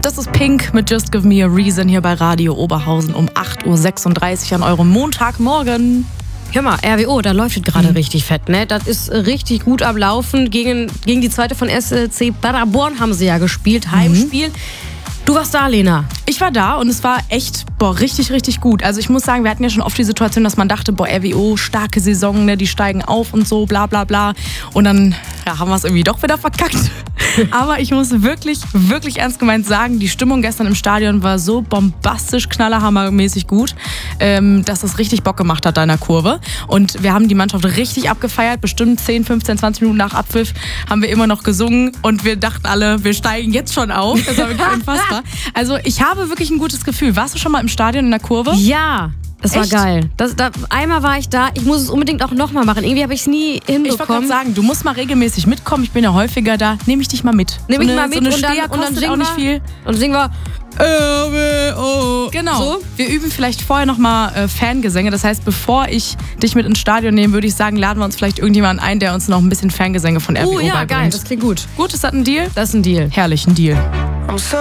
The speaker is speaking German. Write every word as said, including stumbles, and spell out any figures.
Das ist Pink mit Just Give Me a Reason hier bei Radio Oberhausen um acht Uhr sechsunddreißig an eurem Montagmorgen. Hör mal, R W O, da läuft es gerade mhm. richtig fett, ne? Das ist richtig gut am Laufen. Gegen, gegen die zweite von S C Paderborn haben sie ja gespielt, Heimspiel. Mhm. Du warst da, Lena. Ich war da und es war echt, boah, richtig, richtig gut. Also ich muss sagen, wir hatten ja schon oft die Situation, dass man dachte, boah, R W O, starke Saison, ne, die steigen auf und so, bla bla bla. Und dann ja, haben wir es irgendwie doch wieder verkackt. Aber ich muss wirklich, wirklich ernst gemeint sagen, die Stimmung gestern im Stadion war so bombastisch, knallerhammermäßig gut, ähm, dass es richtig Bock gemacht hat da in der Kurve. Und wir haben die Mannschaft richtig abgefeiert. Bestimmt zehn, fünfzehn, zwanzig Minuten nach Abpfiff haben wir immer noch gesungen. Und wir dachten alle, wir steigen jetzt schon auf. Das war wirklich unfassbar. Also ich habe wirklich ein gutes Gefühl. Warst du schon mal im Stadion in der Kurve? Ja. Das war Echt? geil. Das, da, einmal war ich da. Ich muss es unbedingt auch nochmal machen. Irgendwie habe ich es nie hinbekommen. Ich wollte gerade sagen, du musst mal regelmäßig mitkommen. Ich bin ja häufiger da. Nehme ich dich mal mit. Nehme so ich eine, mal mit so eine und dann, Steher und dann singen auch nicht wir, viel. Und singen wir R W O. Genau. So? Wir üben vielleicht vorher nochmal äh, Fangesänge. Das heißt, bevor ich dich mit ins Stadion nehme, würde ich sagen, laden wir uns vielleicht irgendjemanden ein, der uns noch ein bisschen Fangesänge von R W O Oh ja, beibringt. geil. Das klingt gut. Gut, ist das ein Deal? Das ist ein Deal. Herrlich, ein Deal.